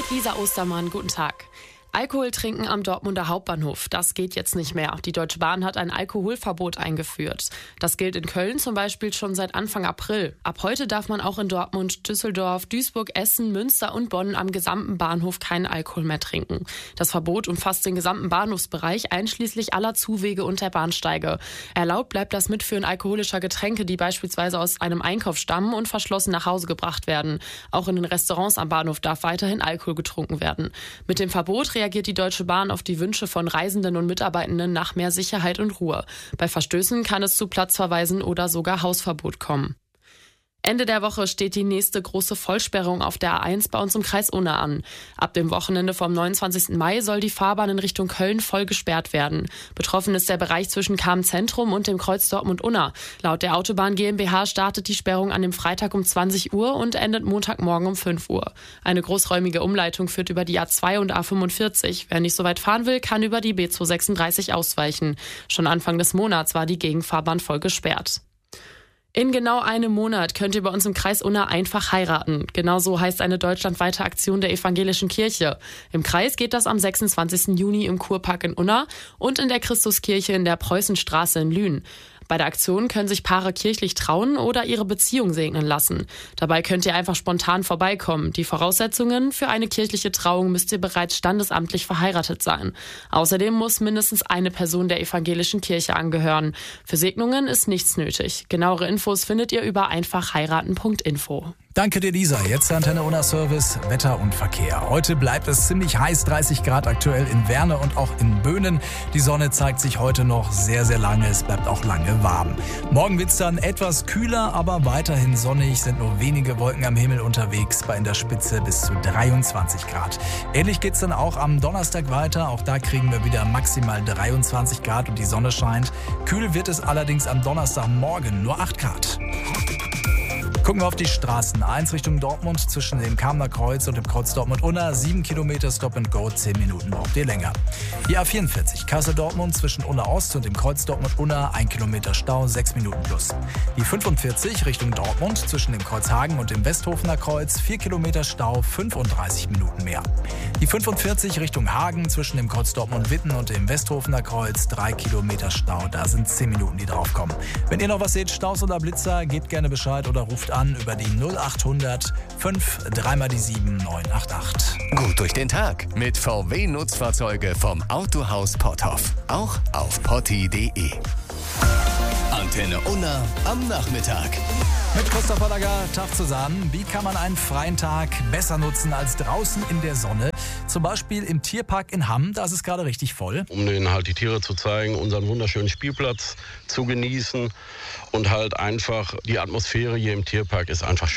Lisa Ostermann, guten Tag. Alkohol trinken am Dortmunder Hauptbahnhof, das geht jetzt nicht mehr. Die Deutsche Bahn hat ein Alkoholverbot eingeführt. Das gilt in Köln zum Beispiel schon seit Anfang April. Ab heute darf man auch in Dortmund, Düsseldorf, Duisburg, Essen, Münster und Bonn am gesamten Bahnhof keinen Alkohol mehr trinken. Das Verbot umfasst den gesamten Bahnhofsbereich, einschließlich aller Zuwege und der Bahnsteige. Erlaubt bleibt das Mitführen alkoholischer Getränke, die beispielsweise aus einem Einkauf stammen und verschlossen nach Hause gebracht werden. Auch in den Restaurants am Bahnhof darf weiterhin Alkohol getrunken werden. Mit dem Verbot reagiert die Deutsche Bahn auf die Wünsche von Reisenden und Mitarbeitenden nach mehr Sicherheit und Ruhe. Bei Verstößen kann es zu Platzverweisen oder sogar Hausverbot kommen. Ende der Woche steht die nächste große Vollsperrung auf der A1 bei uns im Kreis Unna an. Ab dem Wochenende vom 29. Mai soll die Fahrbahn in Richtung Köln voll gesperrt werden. Betroffen ist der Bereich zwischen Cham-Zentrum und dem Kreuz Dortmund-Unna. Laut der Autobahn GmbH startet die Sperrung an dem Freitag um 20 Uhr und endet Montagmorgen um 5 Uhr. Eine großräumige Umleitung führt über die A2 und A45. Wer nicht so weit fahren will, kann über die B236 ausweichen. Schon Anfang des Monats war die Gegenfahrbahn voll gesperrt. In genau einem Monat könnt ihr bei uns im Kreis Unna einfach heiraten. Genau so heißt eine deutschlandweite Aktion der Evangelischen Kirche. Im Kreis geht das am 26. Juni im Kurpark in Unna und in der Christuskirche in der Preußenstraße in Lünen. Bei der Aktion können sich Paare kirchlich trauen oder ihre Beziehung segnen lassen. Dabei könnt ihr einfach spontan vorbeikommen. Die Voraussetzungen für eine kirchliche Trauung müsst ihr bereits standesamtlich verheiratet sein. Außerdem muss mindestens eine Person der Evangelischen Kirche angehören. Für Segnungen ist nichts nötig. Genauere Infos findet ihr über einfachheiraten.info. Danke dir, Lisa. Jetzt Antenne Unna Service, Wetter und Verkehr. Heute bleibt es ziemlich heiß, 30 Grad aktuell in Werne und auch in Böhnen. Die Sonne zeigt sich heute noch sehr, sehr lange. Es bleibt auch lange warm. Morgen wird es dann etwas kühler, aber weiterhin sonnig, sind nur wenige Wolken am Himmel unterwegs, bei in der Spitze bis zu 23 Grad. Ähnlich geht es dann auch am Donnerstag weiter. Auch da kriegen wir wieder maximal 23 Grad und die Sonne scheint. Kühl wird es allerdings am Donnerstagmorgen, nur 8 Grad. Gucken wir auf die Straßen. 1 Richtung Dortmund zwischen dem Kamener Kreuz und dem Kreuz Dortmund-Unna. 7 Kilometer Stop and Go, 10 Minuten braucht ihr länger. Die A44 Kassel-Dortmund zwischen Unna Ost und dem Kreuz Dortmund-Unna. 1 Kilometer Stau, 6 Minuten plus. Die 45 Richtung Dortmund zwischen dem Kreuz Hagen und dem Westhofener Kreuz. 4 Kilometer Stau, 35 Minuten mehr. Die 45 Richtung Hagen zwischen dem Kreuz Dortmund-Witten und dem Westhofener Kreuz. 3 Kilometer Stau, da sind 10 Minuten, die draufkommen. Wenn ihr noch was seht, Staus oder Blitzer, gebt gerne Bescheid oder ruft an über die 0800 5 3 die 7 988. Gut durch den Tag mit VW-Nutzfahrzeuge vom Autohaus Potthoff. Auch auf potti.de. Antenne Unna am Nachmittag. Mit Christopher Lager, Tag zusammen. Wie kann man einen freien Tag besser nutzen als draußen in der Sonne? Zum Beispiel im Tierpark in Hamm, da ist es gerade richtig voll. Um denen halt die Tiere zu zeigen, unseren wunderschönen Spielplatz zu genießen und halt einfach die Atmosphäre hier im Tierpark ist einfach schön.